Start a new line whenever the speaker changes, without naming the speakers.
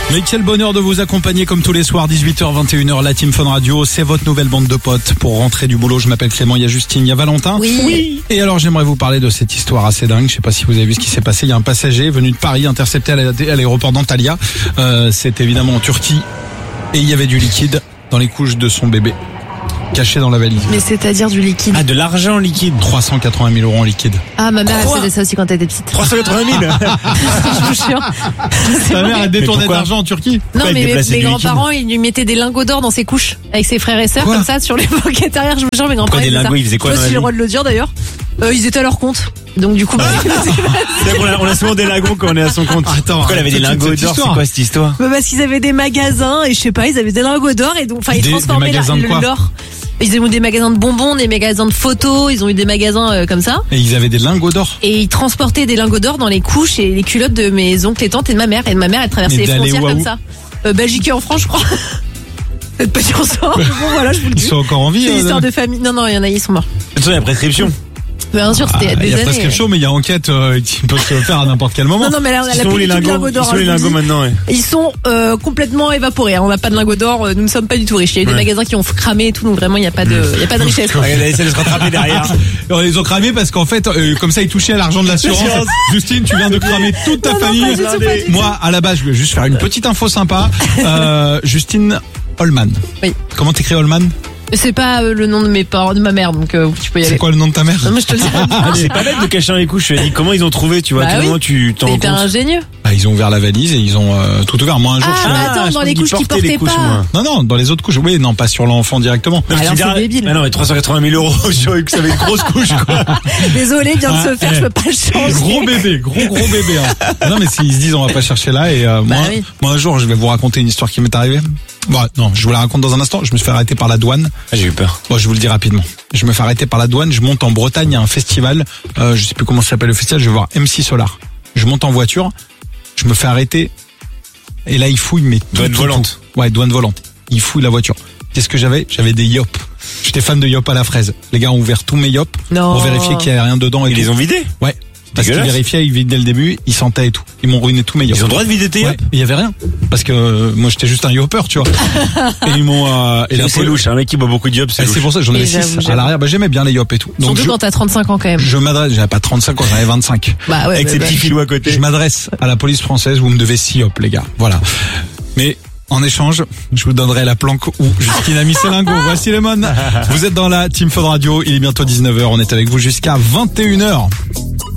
Mais quel bonheur de vous accompagner comme tous les soirs, 18h, 21h, la Team Fun Radio. C'est votre nouvelle bande de potes pour rentrer du boulot. Je m'appelle Clément, il y a Justine, il y a Valentin.
Oui.
Et alors j'aimerais vous parler de cette histoire assez dingue. Je sais pas si vous avez vu ce qui s'est passé. Il y a un passager venu de Paris intercepté à l'aéroport d'Antalya. C'est évidemment en Turquie. Et il y avait du liquide dans les couches de son bébé, caché dans la valise.
Mais c'est-à-dire du liquide.
Ah, de l'argent liquide.
380 000 € en liquide.
Ah, ma mère, elle faisait ça aussi quand elle était petite.
380 000.
Je vous jure.
Ta mère a détourné de
pourquoi
l'argent en Turquie?
Non,
il
mais
déplaçait
mes
du
grands-parents, ils lui mettaient des lingots d'or dans ses couches, avec ses frères et sœurs,
Quoi
comme ça, sur les banquettes arrière. Je vous jure, mes grands-parents.
Pourquoi des
faisaient
lingots,
ça.
ils faisaient quoi
Je sais
dans
pas
la
si j'ai le
vie
droit de le dire d'ailleurs. Ils étaient à leur compte. Donc du coup,
On a souvent des lingots quand on est à son compte.
Attends,
pourquoi elle avait des
toute
lingots
cette
d'or? C'est
histoire.
quoi cette histoire?
parce qu'ils avaient des magasins et je sais pas, ils avaient des lingots d'or et donc, enfin, ils
Des
transformaient
magasins de quoi
l'or. Ils ont eu des magasins de bonbons, des magasins de photos, ils ont eu des magasins comme ça.
Et ils avaient des lingots d'or.
Et ils transportaient des lingots d'or dans les couches et les culottes de mes oncles et tantes et de ma mère. Et de ma mère, elle traversait
Mais
les
d'aller
frontières
où à
comme
où
ça. Belgique et en France, je crois. Peut-être pas dire ça. Bon, voilà, je vous le
Ils
dis.
sont encore en vie.
C'est une histoire de famille. Non, il y en a, ils sont morts.
De toute façon, il y a prescription.
Bien sûr, c'était il y a
Il
des
y a
années.
prescription, mais il y a enquête qui peut se faire à n'importe quel moment.
Non, mais là, on a
Ils
la
sont où les
pellicule
lingots?
lingots d'or.
Ils sont où les
je vous
lingots
dis.
maintenant, ouais.
Ils sont complètement évaporés. On n'a pas de lingots d'or. Nous ne sommes pas du tout riches. Il y a eu des
Ouais.
magasins qui ont cramé et tout. Donc vraiment, il n'y a pas de richesse.
Ouais, elle a essayé de se rattraper derrière.
On les a cramés parce qu'en fait, comme ça, ils touchaient à l'argent de l'assurance.
L'assurance.
Justine, tu viens de cramer toute ta
Non,
famille.
pas du tout, pas du tout.
Moi, à la base, je voulais juste faire une petite info sympa. Justine Holman.
Oui.
Comment t'écris Holman?
C'est pas le nom de mes parents, de ma mère. Donc tu peux y aller.
C'est quoi le nom de ta mère?
Non, mais je te le dis.
C'est pas bête de cacher dans les couches. Je me dis, comment ils ont trouvé, tu vois?
Bah
À quel
oui.
moment tu t'en
C'est
rends
hyper
compte?
ingénieux.
Bah, ils ont ouvert la valise et ils ont tout ouvert. Moi, un jour, je suis allé-
Attends,
je
dans
pense
les
qu'ils
couches qui
portaient les
portaient
couches,
pas.
moi.
Non, dans les autres couches. Oui, non, pas sur l'enfant directement.
Non,
Alors,
tu diras-
c'est débile.
Ah non, mais 380 000 € sur que ça avait une grosse couche, quoi.
Désolé, vient de se faire, je peux pas le changer.
Gros bébé, gros bébé. Hein. Non, mais s'ils se disent on va pas chercher là et
oui.
moi un jour je vais vous raconter une histoire qui m'est arrivée. Bon, non, je vous la raconte dans un instant. Je me suis fait arrêter par la douane.
Ah, j'ai eu peur.
Bon, je vous le dis rapidement. Je me fais arrêter par la douane. Je monte en Bretagne, il y a un festival. Je sais plus comment ça s'appelle le festival. Je vais voir MC Solar. Je monte en voiture. Je me fais arrêter. Et là, il fouille mais
Douane volante.
tout. Ouais, douane volante. Il fouille la voiture. Qu'est-ce que j'avais? J'avais des Yop. J'étais fan de Yop à la fraise. Les gars ont ouvert tous mes Yop
Non.
pour vérifier qu'il y avait rien dedans. Et
Ils
tout.
les ont vidés.
Ouais. Parce qu'ils
Dégueulasse.
vérifiaient, ils vidaient dès le début, ils sentaient et tout. Ils m'ont ruiné tous mes Yop.
Ils ont le droit de vider tes
Ouais,
yop?
il y avait rien. Parce que moi j'étais juste un Yopper, tu vois. Et ils m'ont et la
C'est
police-
louche, un mec qui boit beaucoup de yop, c'est
Et c'est
louche.
pour ça que j'en avais
Et
6
j'avoue.
à l'arrière. Bah, j'aimais bien les Yop et tout. Donc
Surtout quand t'as 35 ans quand même.
je m'adresse, j'avais pas 35 ans, j'en avais 25.
Bah ouais.
Avec
bah,
ses
bah.
petits filous à côté.
Je m'adresse à la police française, vous me devez 6 Yop, les gars. Voilà. Mais en échange, je vous donnerai la planque où Justine a mis ses lingots. Voici les mônes. Vous êtes dans la Team Fun Radio, il est bientôt 19h, on est avec vous jusqu'à 21h.